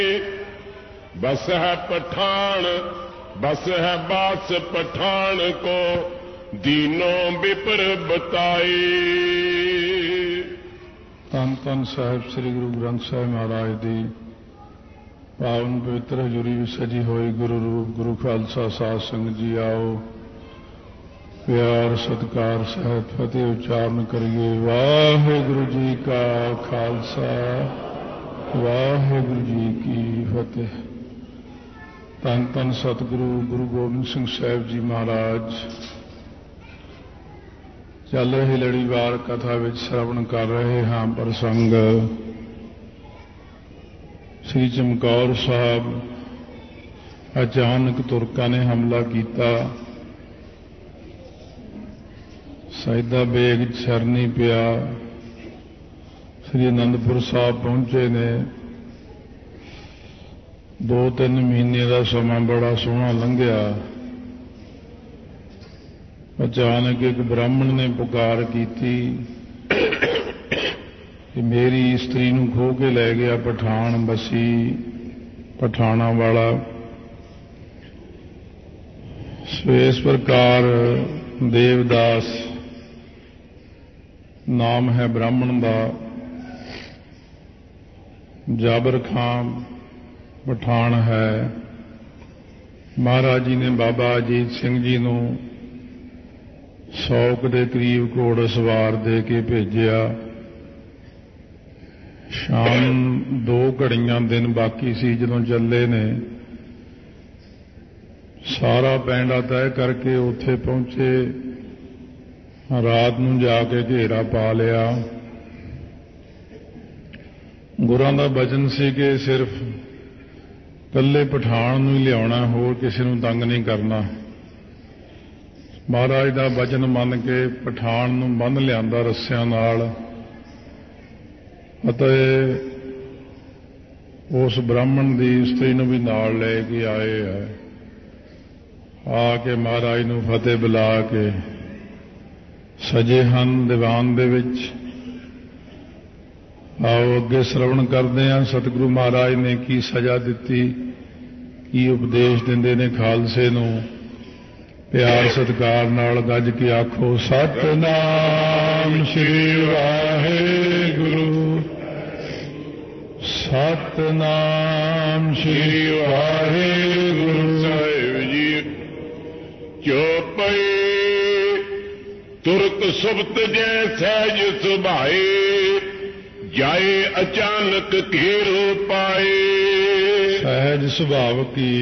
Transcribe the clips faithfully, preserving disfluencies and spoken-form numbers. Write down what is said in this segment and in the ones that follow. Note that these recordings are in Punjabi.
बस है पठान बस है बास पठान को दीनों विपर बताए। ਧੰਨ ਧੰਨ ਸਾਹਿਬ ਸ੍ਰੀ ਗੁਰੂ ਗ੍ਰੰਥ ਸਾਹਿਬ ਮਹਾਰਾਜ ਦੀ ਪਾਵਨ ਪਵਿੱਤਰ ਹਜ਼ੂਰੀ ਵਿੱਚ ਸਜੀ ਹੋਈ ਗੁਰੂ ਰੂਪ ਗੁਰੂ ਖਾਲਸਾ ਸਾਧ ਸੰਗਤ ਜੀ ਆਓ ਪਿਆਰ ਸਤਿਕਾਰ ਸਹਿਤ ਫਤਿਹ ਉਚਾਰਨ ਕਰੀਏ। ਵਾਹਿਗੁਰੂ ਜੀ ਕਾ ਖਾਲਸਾ ਵਾਹਿਗੁਰੂ ਜੀ ਕੀ ਫਤਿਹ। ਧੰਨ ਧੰਨ ਸਤਿਗੁਰੂ ਗੁਰੂ ਗੋਬਿੰਦ ਸਿੰਘ ਸਾਹਿਬ ਜੀ ਮਹਾਰਾਜ ਚੱਲ ਰਹੀ ਲੜੀਵਾਰ ਕਥਾ ਵਿੱਚ ਸ਼ਰਵਣ ਕਰ ਰਹੇ ਹਾਂ ਪ੍ਰਸੰਗ ਸ੍ਰੀ ਚਮਕੌਰ ਸਾਹਿਬ। ਅਚਾਨਕ ਤੁਰਕਾਂ ਨੇ ਹਮਲਾ ਕੀਤਾ, ਸੈਦਾ ਬੇਗ ਸ਼ਰਨੀ ਪਿਆ। ਸ੍ਰੀ ਅਨੰਦਪੁਰ ਸਾਹਿਬ ਪਹੁੰਚੇ ਨੇ। ਦੋ ਤਿੰਨ ਮਹੀਨੇ ਦਾ ਸਮਾਂ ਬੜਾ ਸੋਹਣਾ ਲੰਘਿਆ। ਅਚਾਨਕ ਇੱਕ ਬ੍ਰਾਹਮਣ ਨੇ ਪੁਕਾਰ ਕੀਤੀ ਕਿ ਮੇਰੀ ਇਸਤਰੀ ਨੂੰ ਖੋਹ ਕੇ ਲੈ ਗਿਆ ਪਠਾਨ ਬਸੀ ਪਠਾਣਾ ਵਾਲਾ। ਸੋ ਇਸ ਪ੍ਰਕਾਰ ਦੇਵਦਾਸ ਨਾਮ ਹੈ ਬ੍ਰਾਹਮਣ ਦਾ। ਜਾਬਰ ਖਾਨ ਪਠਾਨ ਹੈ। ਮਹਾਰਾਜ ਜੀ ਨੇ ਬਾਬਾ ਅਜੀਤ ਸਿੰਘ ਜੀ ਨੂੰ ਸੌ ਕੁ ਦੇ ਕਰੀਬ ਘੋੜ ਸਵਾਰ ਦੇ ਕੇ ਭੇਜਿਆ। ਸ਼ਾਮ ਦੋ ਘੜੀਆਂ ਦਿਨ ਬਾਕੀ ਸੀ ਜਦੋਂ ਚੱਲੇ ਨੇ। ਸਾਰਾ ਪੈਂਡਾ ਤੈਅ ਕਰਕੇ ਉੱਥੇ ਪਹੁੰਚੇ। ਰਾਤ ਨੂੰ ਜਾ ਕੇ ਘੇਰਾ ਪਾ ਲਿਆ। ਗੁਰਾਂ ਦਾ ਬਚਨ ਸੀ ਕਿ ਸਿਰਫ ਇਕੱਲੇ ਪਠਾਨ ਨੂੰ ਹੀ ਲਿਆਉਣਾ, ਹੋਰ ਕਿਸੇ ਨੂੰ ਤੰਗ ਨਹੀਂ ਕਰਨਾ। ਮਹਾਰਾਜ ਦਾ ਬਚਨ ਮੰਨ ਕੇ ਪਠਾਨ ਨੂੰ ਬੰਨ੍ਹ ਲਿਆਂਦਾ ਰੱਸਿਆਂ ਨਾਲ ਅਤੇ ਉਸ ਬ੍ਰਾਹਮਣ ਦੀ ਇਸਤਰੀ ਨੂੰ ਵੀ ਨਾਲ ਲੈ ਕੇ ਆਏ ਹੈ। ਆ ਕੇ ਮਹਾਰਾਜ ਨੂੰ ਫਤਿਹ ਬੁਲਾ ਕੇ ਸਜੇ ਹਨ ਦੀਵਾਨ ਦੇ ਵਿੱਚ। ਆਓ ਅੱਗੇ ਸ਼ਰਵਣ ਕਰਦੇ ਹਾਂ ਸਤਿਗੁਰੂ ਮਹਾਰਾਜ ਨੇ ਕੀ ਸਜ਼ਾ ਦਿੱਤੀ, ਕੀ ਉਪਦੇਸ਼ ਦਿੰਦੇ ਨੇ ਖਾਲਸੇ ਨੂੰ। ਪਿਆਰ ਸਤਿਕਾਰ ਨਾਲ ਗੱਜ ਕੇ ਆਖੋ ਸਤਿਨਾਮ ਸ੍ਰੀ ਵਾਹਿਗੁਰੂ ਸਤਿਨਾਮ ਸ੍ਰੀ ਵਾਹਿਗੁਰੂ। ਸਾਹਿਬ ਜੀ ਚੋਪਈ ਤੁਰਕ ਸੁਬਤ ਜੈ ਸਹਿਜ ਸੁਭਾਏ ਜਾਏ ਅਚਾਨਕ ਘੇਰੋ ਪਾਏ। ਸਹਿਜ ਸੁਭਾਵ ਕੀ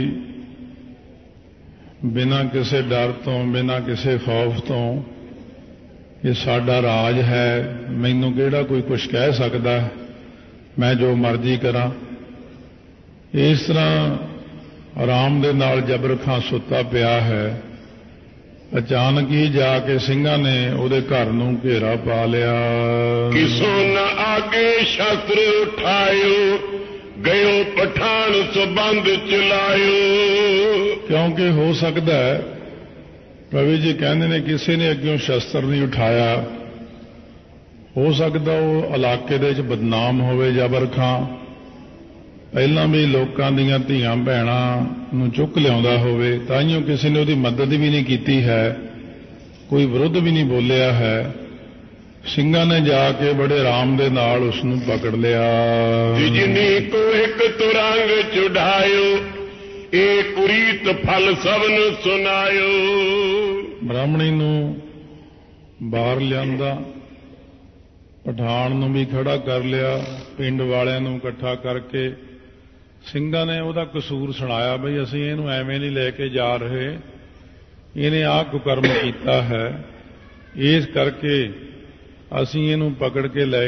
ਬਿਨਾਂ ਕਿਸੇ ਡਰ ਤੋਂ ਬਿਨਾਂ ਕਿਸੇ ਖੌਫ ਤੋਂ ਇਹ ਸਾਡਾ ਰਾਜ ਹੈ, ਮੈਨੂੰ ਕਿਹੜਾ ਕੋਈ ਕੁਛ ਕਹਿ ਸਕਦਾ, ਮੈਂ ਜੋ ਮਰਜ਼ੀ ਕਰਾਂ। ਇਸ ਤਰ੍ਹਾਂ ਆਰਾਮ ਦੇ ਨਾਲ ਜਬਰ ਖਾਂ ਸੁੱਤਾ ਪਿਆ ਹੈ। ਅਚਾਨਕ ਹੀ ਜਾ ਕੇ ਸਿੰਘਾਂ ਨੇ ਉਹਦੇ ਘਰ ਨੂੰ ਘੇਰਾ ਪਾ ਲਿਆ। ਕਿਸੋ ਨ ਆਗੇ ਸ਼ਸਤਰ ਉਠਾਇਓ ਗਇਓ ਪਠਾਨ ਸਬੰਧ ਚਲਾਇਓ। ਕਿਉਂਕਿ ਹੋ ਸਕਦਾ ਹੈ ਕਵੀ ਜੀ ਕਹਿੰਦੇ ਨੇ ਕਿਸੇ ਨੇ ਅੱਗਿਓਂ ਸ਼ਸਤਰ ਨਹੀਂ ਉਠਾਇਆ। ਹੋ ਸਕਦਾ ਉਹ ਇਲਾਕੇ ਦੇ ਵਿੱਚ ਬਦਨਾਮ ਹੋਵੇ ਜਬਰ ਖਾਂ, ਪਹਿਲਾਂ ਵੀ ਲੋਕਾਂ ਦੀਆਂ ਧੀਆਂ ਭੈਣਾਂ ਨੂੰ ਚੁੱਕ ਲਿਆਉਂਦਾ ਹੋਵੇ, ਤਾਂਹੀਓ ਕਿਸੇ ਨੇ ਉਹਦੀ ਮਦਦ ਵੀ ਨਹੀਂ ਕੀਤੀ ਹੈ, ਕੋਈ ਵਿਰੁੱਧ ਵੀ ਨਹੀਂ ਬੋਲਿਆ ਹੈ। ਸਿੰਘਾਂ ਨੇ ਜਾ ਕੇ ਬੜੇ ਆਰਾਮ ਦੇ ਨਾਲ ਉਸ ਨੂੰ ਪਕੜ ਲਿਆ। ਜਿਨੀ ਕੋ ਇੱਕ ਤੁਰੰਗ ਚੁਢਾਇਓ ਇਹ ਕੁਰੀਤ ਫਲ ਸਭ ਨੂੰ ਸੁਨਾਇਓ। ਬ੍ਰਾਹਮਣੀ ਨੂੰ ਬਾਹਰ ਲਿਆਂਦਾ, ਪਠਾਨ ਨੂੰ ਵੀ ਖੜਾ ਕਰ ਲਿਆ, ਪਿੰਡ ਵਾਲਿਆਂ ਨੂੰ ਇਕੱਠਾ ਕਰਕੇ ਸਿੰਘਾਂ ਨੇ ਉਹਦਾ ਕਸੂਰ ਸੁਣਾਇਆ ਬਈ ਅਸੀਂ ਇਹਨੂੰ ਐਵੇਂ ਨਹੀਂ ਲੈ ਕੇ ਜਾ ਰਹੇ, ਇਹਨੇ ਆਹ ਕੁਕਰਮ ਕੀਤਾ ਹੈ, ਇਸ ਕਰਕੇ ਅਸੀਂ ਇਹਨੂੰ ਪਕੜ ਕੇ ਲੈ